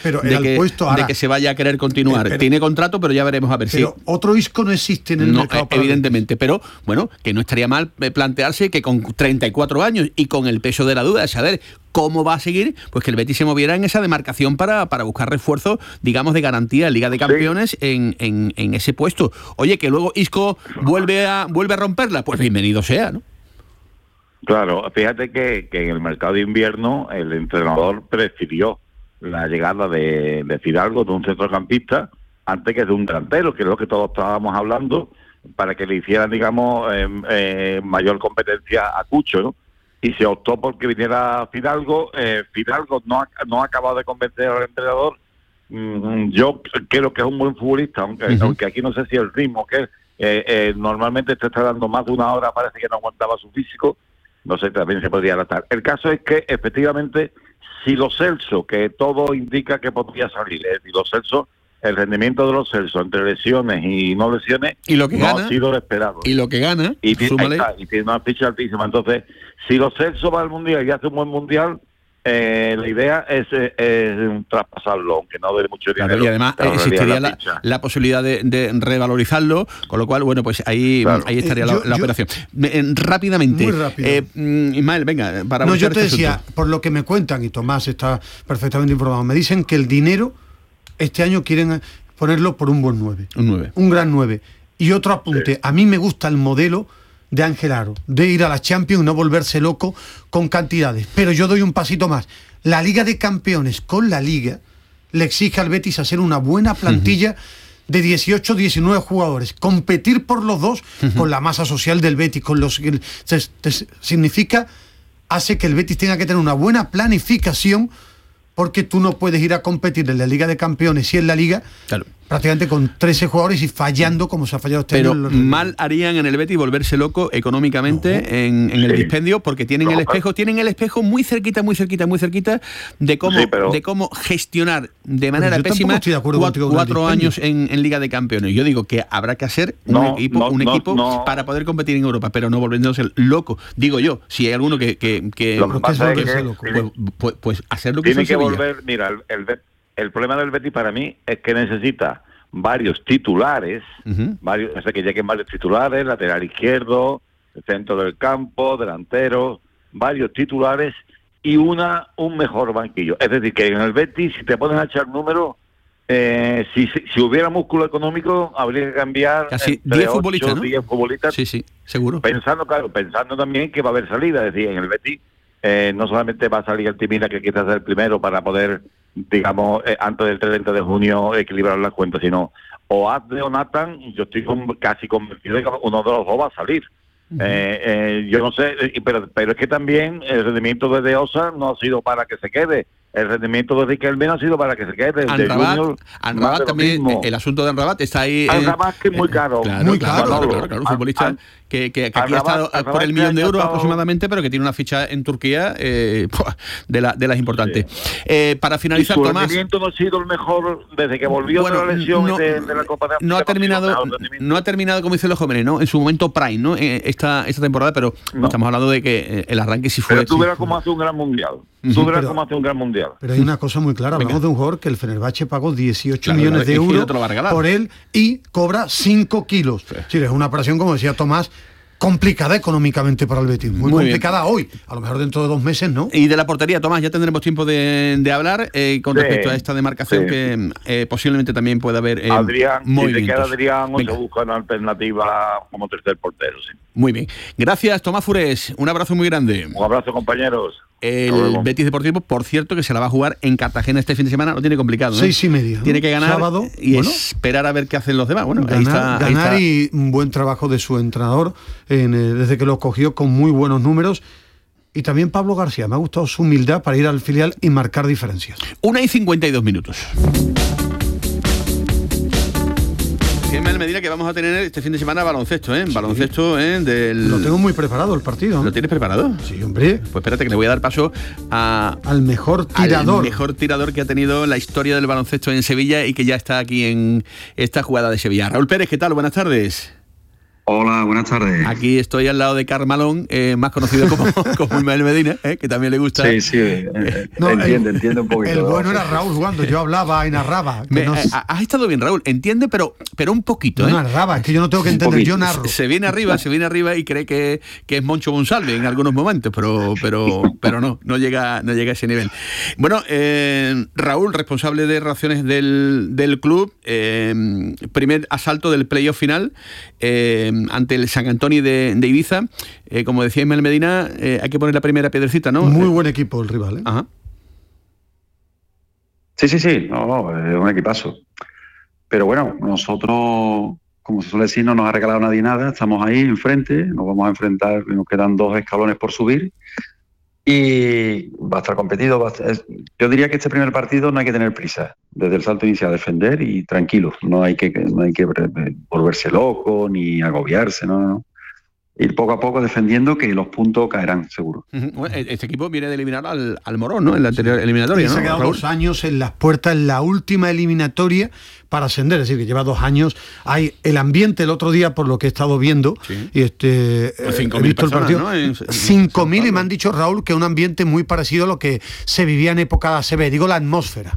de que se vaya a querer continuar. Tiene contrato, pero ya veremos a ver si. Pero otro Isco no existe en el mercado. Evidentemente, pero bueno, que no estaría mal plantear que con 34 años y con el peso de la duda de saber cómo va a seguir, pues que el Betis se moviera en esa demarcación para buscar refuerzos, digamos, de garantía en Liga de Campeones, sí, en ese puesto. Oye, que luego Isco vuelve a romperla, pues bienvenido sea, ¿no? Claro, fíjate que en el mercado de invierno el entrenador prefirió la llegada de Fidalgo, de un centrocampista, antes que de un delantero, que es lo que todos estábamos hablando, para que le hicieran, digamos, mayor competencia a Cucho, ¿no? Y se optó porque viniera Fidalgo. Fidalgo no ha acabado de convencer al entrenador. Yo creo que es un buen futbolista, aunque aquí no sé si el ritmo que normalmente te está dando más de 1 hora, parece que no aguantaba su físico. No sé, también se podría adaptar. El caso es que, efectivamente, si Lo Celso, que todo indica que podría salir, es decir, Lo Celso, el rendimiento de los Celso entre lesiones y no lesiones ha sido lo esperado. Y lo que gana, y tiene una ficha altísima. Entonces, si los Celso va al Mundial y hace un buen Mundial, la idea es traspasarlo, aunque no dé mucho dinero. Claro, y además existiría la posibilidad de revalorizarlo, con lo cual, bueno, pues ahí estaría la operación. Rápidamente. Muy rápido. Ismael, venga, para... No, yo te decía, por lo que me cuentan, y Tomás está perfectamente informado, me dicen que el dinero este año quieren ponerlo por un buen 9. Un 9. Un gran 9. Y otro apunte, sí, a mí me gusta el modelo de Ángel Aro, de ir a la Champions y no volverse loco con cantidades. Pero yo doy un pasito más. La Liga de Campeones con la Liga le exige al Betis hacer una buena plantilla de 18, 19 jugadores. Competir por los dos con la masa social del Betis, con los significa, hace que el Betis tenga que tener una buena planificación, porque tú no puedes ir a competir en la Liga de Campeones y en la Liga, claro, prácticamente con 13 jugadores y fallando como se ha fallado este año. Pero mal harían en el Betis volverse loco económicamente en el dispendio, porque tienen el espejo muy cerquita de cómo gestionar de manera pésima 4 años en Liga de Campeones. Yo digo que habrá que hacer un equipo para poder competir en Europa, pero no volviéndose loco. Digo yo, si hay alguno que lo que pasa es que pues hacer lo que tiene que volver. Mira, el problema del Betis para mí es que necesita varios titulares, que lleguen varios titulares, lateral izquierdo, centro del campo, delantero, varios titulares y un mejor banquillo. Es decir, que en el Betis, si te pones a echar números, si hubiera músculo económico, habría que cambiar casi 10 futbolistas, ¿no? 10 futbolistas. Sí, seguro. Pensando también que va a haber salida. Es decir, en el Betis no solamente va a salir el Timina, que quizás es el primero para poder, digamos, antes del 30 de junio equilibrar las cuentas, sino o Adde o Nathan. Yo estoy casi convencido de que uno de los dos va a salir. Yo no sé, pero es que también el rendimiento de Osa no ha sido para que se quede. El rendimiento de Riquelme no ha sido para que se quede. Anrabat también, el asunto de Anrabat está ahí. Anrabat que es muy caro. Claro, un futbolista que aquí ha estado por el millón de euros aproximadamente, pero que tiene una ficha en Turquía de las importantes. Sí. Para finalizar, su Tomás, rendimiento no ha sido el mejor desde que volvió de la lesión de la Copa de África. No ha terminado, como dicen los jóvenes, ¿no? En su momento prime, ¿no? Esta temporada, pero estamos hablando de que el arranque sí fue. Pero tú verás cómo hace un gran mundial. Cómo hace un gran mundial. Pero hay una cosa muy clara, hablamos de un jugador que el Fenerbahce pagó 18 millones de euros por él y cobra 5 kilos. Sí, es una operación, como decía Tomás, complicada económicamente para el Betis, muy complicada bien. Hoy, a lo mejor dentro de 2 meses, ¿no? Y de la portería, Tomás, ya tendremos tiempo de hablar con respecto a esta demarcación que posiblemente también pueda haber Adrián, si te queda Adrián, Venga. o se busca una alternativa como tercer portero, sí. Muy bien. Gracias, Tomás Furés. Un abrazo muy grande. Un abrazo, compañeros. El Betis Deportivo, por cierto, que se la va a jugar en Cartagena este fin de semana, lo tiene complicado, ¿no? 6:30, ¿no? Tiene que ganar sábado, y esperar a ver qué hacen los demás. Bueno, ganar y un buen trabajo de su entrenador desde que lo cogió con muy buenos números. Y también Pablo García, me ha gustado su humildad para ir al filial y marcar diferencias. 1:52. Mel Medina, que vamos a tener este fin de semana baloncesto, ¿eh? Baloncesto, Lo tengo muy preparado el partido. ¿Lo tienes preparado? Sí, hombre. Pues espérate, que le voy a dar paso al mejor tirador. Al mejor tirador que ha tenido la historia del baloncesto en Sevilla y que ya está aquí en esta jugada de Sevilla. Raúl Pérez, ¿qué tal? Buenas tardes. Hola, buenas tardes. Aquí estoy al lado de Carmalón, más conocido como Mel Medina, que también le gusta. Sí, entiende un poquito. El bueno era Raúl jugando, yo hablaba y narraba. Has estado bien, Raúl, entiende, pero un poquito. No narraba, es que yo no tengo que entender, yo narro. Se viene arriba y cree que es Moncho Monsalve en algunos momentos, pero no llega a ese nivel. Bueno, Raúl, responsable de relaciones del club, primer asalto del playoff final, ante el San Antonio de Ibiza, como decía Ismael Medina, hay que poner la primera piedrecita, ¿no? Muy buen equipo el rival, ¿eh? Ajá. Sí, es un equipazo. Pero bueno, nosotros, como se suele decir, no nos ha regalado nadie nada, estamos ahí enfrente, nos vamos a enfrentar, nos quedan 2 escalones por subir y va a estar competido. Yo diría que este primer partido no hay que tener prisa, desde el salto inicial a defender y tranquilos, no hay que volverse loco ni agobiarse, no. Ir poco a poco defendiendo, que los puntos caerán seguro. Bueno, este equipo viene de eliminar al Morón, ¿no? En la anterior eliminatoria, ¿no? Se ha quedado 2 años en las puertas en la última eliminatoria para ascender, es decir, que lleva 2 años. Hay el ambiente el otro día, por lo que he estado viendo, y pues 5.000 he visto el partido, ¿no? 5.000, y me han dicho, Raúl, que un ambiente muy parecido a lo que se vivía en época de ACB, digo la atmósfera.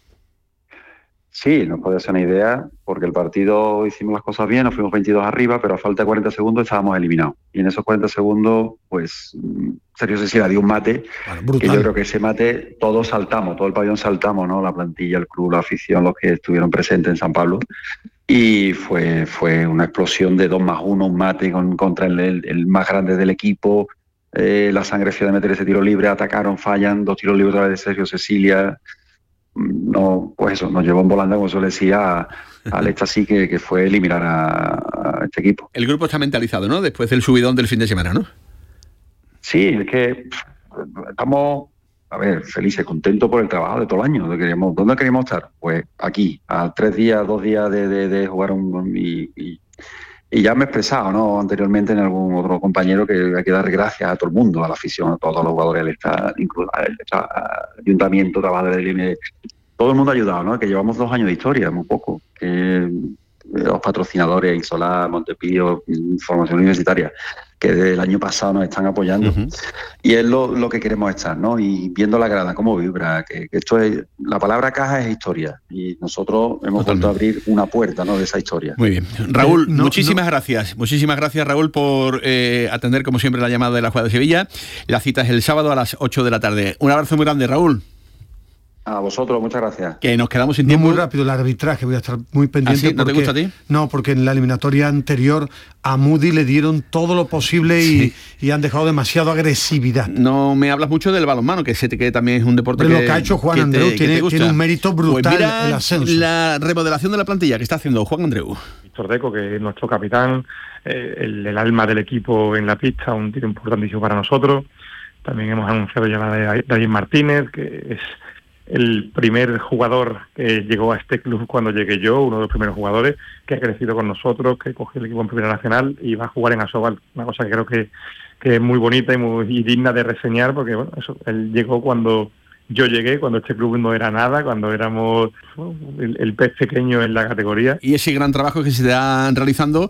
Sí, nos puede ser una idea, porque el partido hicimos las cosas bien, nos fuimos 22 arriba, pero a falta de 40 segundos estábamos eliminados. Y en esos 40 segundos, pues, Sergio Cecilia dio un mate, que yo creo que ese mate todos saltamos, todo el pabellón saltamos, ¿no? La plantilla, el club, la afición, los que estuvieron presentes en San Pablo. Y fue una explosión de 2+1, un mate contra el más grande del equipo. La sangre fría de meter ese tiro libre, atacaron, fallan, 2 tiros libres otra vez de Sergio Cecilia. No, pues eso, nos llevó en volanda, como se le decía, al éxtasis que fue eliminar a este equipo. El grupo está mentalizado, ¿no? Después del subidón del fin de semana, ¿no? Sí, es que estamos, felices, contentos por el trabajo de todo el año. ¿Dónde queríamos estar? Pues aquí, a 2 días de jugar y ya me he expresado, ¿no? Anteriormente en algún otro compañero, que hay que dar gracias a todo el mundo, a la afición, a todos los jugadores, al Estado, incluso al ayuntamiento, trabajadores del INE. Todo el mundo ha ayudado, ¿no? Que llevamos 2 años de historia, muy poco. Que los patrocinadores, Insolar, Montepío, Formación Universitaria, que desde el año pasado nos están apoyando. es lo que queremos estar, ¿no? Y viendo la grada, cómo vibra, que esto es, la palabra caja es historia, y nosotros hemos vuelto a abrir una puerta, ¿no?, de esa historia. Muy bien. Raúl, muchísimas gracias, Raúl, por atender como siempre la llamada de la Jugada de Sevilla. La cita es el sábado a las 8 de la tarde. Un abrazo muy grande, Raúl. A vosotros, muchas gracias. Que nos quedamos sin tiempo. Muy rápido el arbitraje, voy a estar muy pendiente. ¿Ah, sí? ¿No te gusta a ti? No, porque en la eliminatoria anterior a Moody le dieron todo lo posible y han dejado demasiado agresividad. No me hablas mucho del balonmano, que sé que también es un deporte pero lo que ha hecho Juan Andreu tiene un mérito brutal. Pues mira el ascenso. La remodelación de la plantilla que está haciendo Juan Andreu. Víctor Deco, que es nuestro capitán, el alma del equipo en la pista, un tiro importantísimo para nosotros. También hemos anunciado ya la de David Martínez, que es el primer jugador que llegó a este club cuando llegué yo, uno de los primeros jugadores que ha crecido con nosotros, que cogió el equipo en Primera Nacional y va a jugar en Asobal, una cosa que creo que es muy bonita y digna de reseñar, porque bueno, eso, él llegó cuando yo llegué, cuando este club no era nada, cuando éramos el pez pequeño en la categoría. Y ese gran trabajo que se está realizando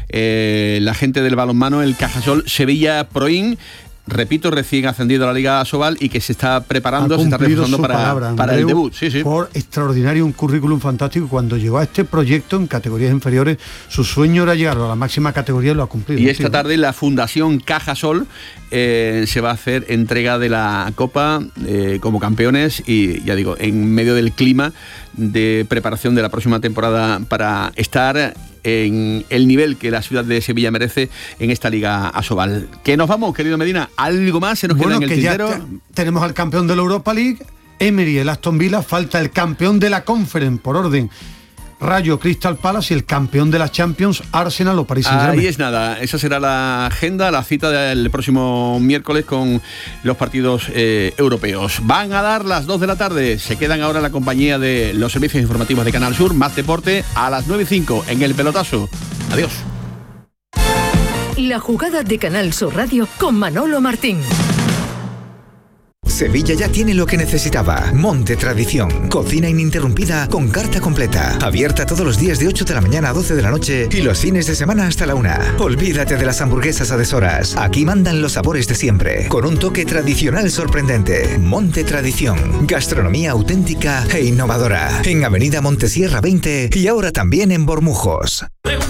la gente del balonmano, el Cajasol Sevilla Proin, repito, recién ascendido a la Liga Asobal y que se está preparando, se está reforzando para el debut. Sí. Por extraordinario, un currículum fantástico. Cuando llegó a este proyecto en categorías inferiores, su sueño era llegar a la máxima categoría y lo ha cumplido. Y esta tarde la Fundación Cajasol se va a hacer entrega de la Copa como campeones y, ya digo, en medio del clima de preparación de la próxima temporada para estar en el nivel que la ciudad de Sevilla merece en esta Liga Asobal. Que nos vamos, querido Medina. ¿Algo más se nos queda en el tintero? Tenemos al campeón de la Europa League, Emery, el Aston Villa. Falta el campeón de la Conference por orden, Rayo, Crystal Palace, y el campeón de la Champions, Arsenal o Paris Saint-Germain. Ahí es nada, esa será la agenda, la cita del próximo miércoles con los partidos europeos. Van a dar las 2 de la tarde, se quedan ahora en la compañía de los servicios informativos de Canal Sur, más deporte a las 9:05 en El Pelotazo. Adiós. La jugada de Canal Sur Radio con Manolo Martín. Sevilla ya tiene lo que necesitaba. Monte Tradición. Cocina ininterrumpida con carta completa. Abierta todos los días de 8 de la mañana a 12 de la noche y los fines de semana hasta la 1. Olvídate de las hamburguesas a deshoras. Aquí mandan los sabores de siempre. Con un toque tradicional sorprendente. Monte Tradición. Gastronomía auténtica e innovadora. En Avenida Montesierra 20 y ahora también en Bormujos.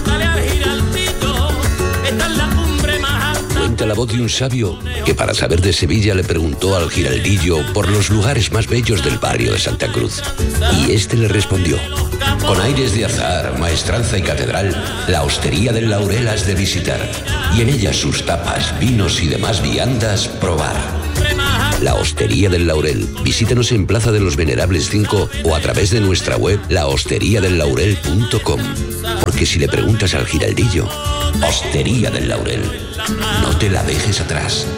Cuenta la voz de un sabio que para saber de Sevilla le preguntó al giraldillo por los lugares más bellos del barrio de Santa Cruz. Y este le respondió: con aires de azar, maestranza y catedral, la Hostería del Laurel has de visitar, y en ella sus tapas, vinos y demás viandas probar. La Hostería del Laurel. Visítanos en Plaza de los Venerables 5 o a través de nuestra web lahosteriadellaurel.com. Porque si le preguntas al giraldillo, Hostería del Laurel, no te la dejes atrás.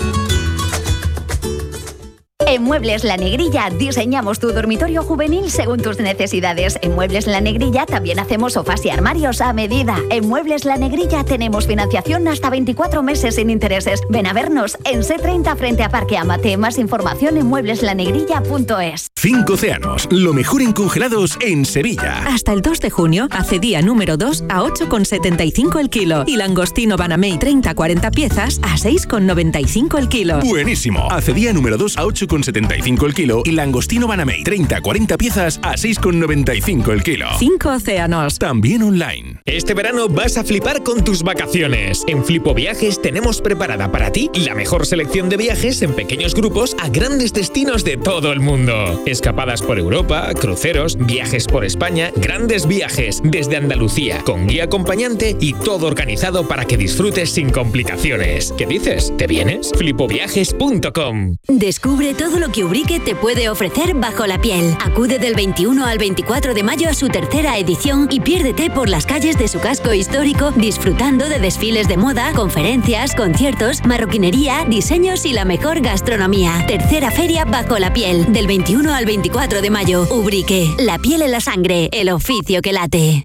En Muebles La Negrilla diseñamos tu dormitorio juvenil según tus necesidades. En Muebles La Negrilla también hacemos sofás y armarios a medida. En Muebles La Negrilla tenemos financiación hasta 24 meses sin intereses. Ven a vernos en C30 frente a Parque Amate. Más información en muebleslanegrilla.es. 5 Océanos, lo mejor en congelados en Sevilla. Hasta el 2 de junio, acedía número 2 a 8,75 el kilo y langostino Banamey 30-40 piezas a 6,95 el kilo. Buenísimo. Acedía número 2 a 8,75 el kilo y langostino Banamey 30-40 piezas a 6,95 el kilo. 5 Océanos. También online. Este verano vas a flipar con tus vacaciones. En Flipo Viajes tenemos preparada para ti la mejor selección de viajes en pequeños grupos a grandes destinos de todo el mundo. Escapadas por Europa, cruceros, viajes por España, grandes viajes desde Andalucía, con guía acompañante y todo organizado para que disfrutes sin complicaciones. ¿Qué dices? ¿Te vienes? Flipoviajes.com. Descubre todo lo que Ubrique te puede ofrecer bajo la piel. Acude del 21 al 24 de mayo a su tercera edición y piérdete por las calles de su casco histórico disfrutando de desfiles de moda, conferencias, conciertos, marroquinería, diseños y la mejor gastronomía. Tercera feria bajo la piel, del 21 al 24 de mayo. Ubrique, la piel en la sangre, el oficio que late.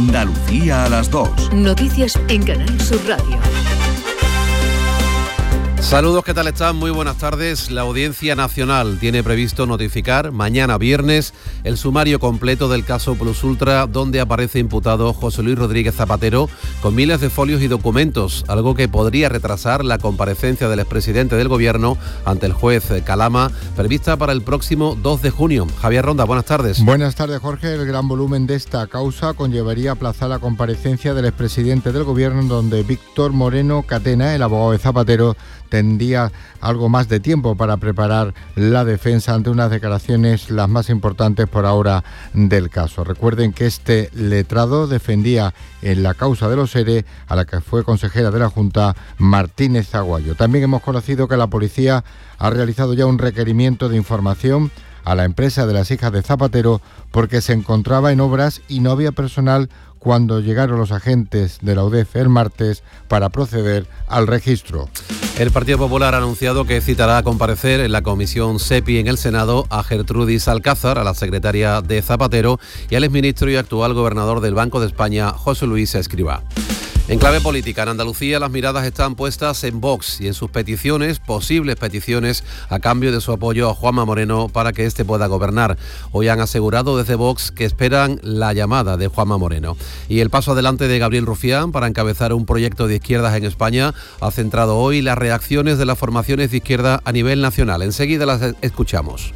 Andalucía a las 2. Noticias en Canal Sur Radio. Saludos, ¿qué tal están? Muy buenas tardes. La Audiencia Nacional tiene previsto notificar mañana viernes el sumario completo del caso Plus Ultra, donde aparece imputado José Luis Rodríguez Zapatero con miles de folios y documentos, algo que podría retrasar la comparecencia del expresidente del Gobierno ante el juez Calama, prevista para el próximo 2 de junio. Javier Ronda, buenas tardes. Buenas tardes, Jorge. El gran volumen de esta causa conllevaría aplazar la comparecencia del expresidente del Gobierno, donde Víctor Moreno Catena, el abogado de Zapatero, tendría algo más de tiempo para preparar la defensa ante unas declaraciones las más importantes por ahora del caso. Recuerden que este letrado defendía en la causa de los ERE a la que fue consejera de la Junta, Martínez Aguayo. También hemos conocido que la policía ha realizado ya un requerimiento de información a la empresa de las hijas de Zapatero porque se encontraba en obras y no había personal cuando llegaron los agentes de la UDEF el martes para proceder al registro. El Partido Popular ha anunciado que citará a comparecer en la comisión SEPI en el Senado a Gertrudis Alcázar, a la secretaria de Zapatero, y al exministro y actual gobernador del Banco de España, José Luis Escrivá. En clave política, en Andalucía las miradas están puestas en Vox y en sus peticiones, posibles peticiones, a cambio de su apoyo a Juanma Moreno para que éste pueda gobernar. Hoy han asegurado desde Vox que esperan la llamada de Juanma Moreno. Y el paso adelante de Gabriel Rufián para encabezar un proyecto de izquierdas en España ha centrado hoy las reacciones de las formaciones de izquierda a nivel nacional. Enseguida las escuchamos.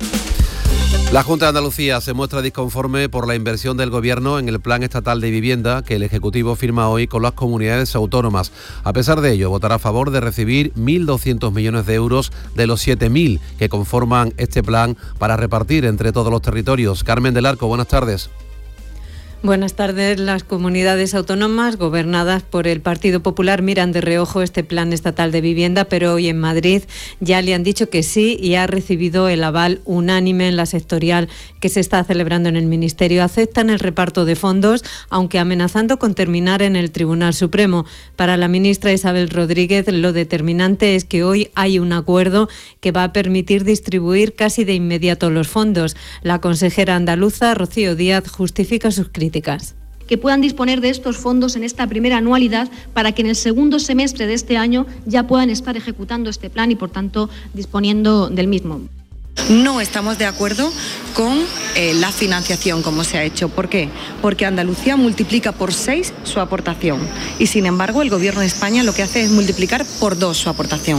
La Junta de Andalucía se muestra disconforme por la inversión del Gobierno en el Plan Estatal de Vivienda que el Ejecutivo firma hoy con las comunidades autónomas. A pesar de ello, votará a favor de recibir 1.200 millones de euros de los 7.000 que conforman este plan para repartir entre todos los territorios. Carmen del Arco, buenas tardes. Buenas tardes. Las comunidades autónomas gobernadas por el Partido Popular miran de reojo este plan estatal de vivienda, pero hoy en Madrid ya le han dicho que sí y ha recibido el aval unánime en la sectorial que se está celebrando en el Ministerio. Aceptan el reparto de fondos, aunque amenazando con terminar en el Tribunal Supremo. Para la ministra Isabel Rodríguez, lo determinante es que hoy hay un acuerdo que va a permitir distribuir casi de inmediato los fondos. La consejera andaluza, Rocío Díaz, justifica sus críticas. Que puedan disponer de estos fondos en esta primera anualidad para que en el segundo semestre de este año ya puedan estar ejecutando este plan y, por tanto, disponiendo del mismo. No estamos de acuerdo con la financiación como se ha hecho. ¿Por qué? Porque Andalucía multiplica por 6 su aportación y, sin embargo, el Gobierno de España lo que hace es multiplicar por 2 su aportación.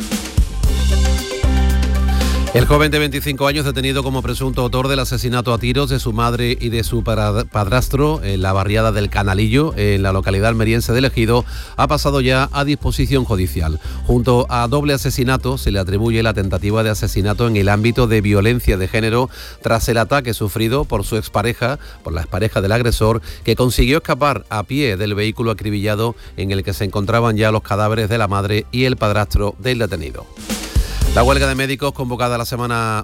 El joven de 25 años detenido como presunto autor del asesinato a tiros de su madre y de su padrastro en la barriada del Canalillo, en la localidad almeriense de Ejido, ha pasado ya a disposición judicial. Junto a doble asesinato se le atribuye la tentativa de asesinato en el ámbito de violencia de género tras el ataque sufrido por su expareja, por la expareja del agresor, que consiguió escapar a pie del vehículo acribillado en el que se encontraban ya los cadáveres de la madre y el padrastro del detenido. La huelga de médicos convocada la semana